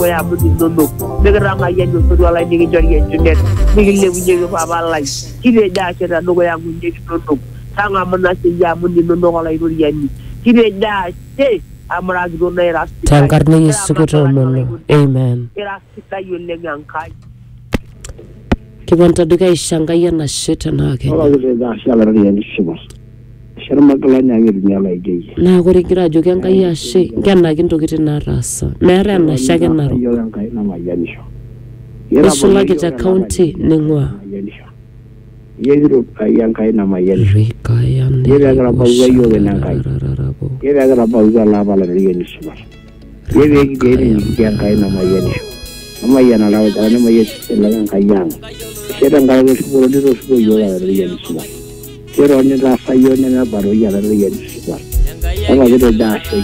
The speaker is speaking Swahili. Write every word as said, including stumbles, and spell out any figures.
dogo ya mu no no megara ma yenyo so wala ni jori yen junet mi lewu nyego fa ba lay kibe da ke da dogo ya mu nyego no no tanga mana se ya mu ni no no wala iro yani kibe da te amara do na era tangarne Yesu ko mono amen era sita yolle ngankai kibanta duka ishanga yana shetana ke wala ge da shala ri yani shiba sharma kala nyangi dunyala ige na gore gira jo kyanga yashe kyana kinto kitina rasa mere na shage naro yo yankai na mayanisho yesu lage ja county ningwa yegiro yankai na mayanisho rika yande yega gara bawa yo benankai yega gara bawa la bala ri yani shiba yega ge yankai na mayanisho amayana la wajana mayesu la yankai yang Kera ngalo sepuluh di rospo yo la riyan suwa. Kera ni rasa yo ni na baro ya la riyan suwa. Ama gitu dah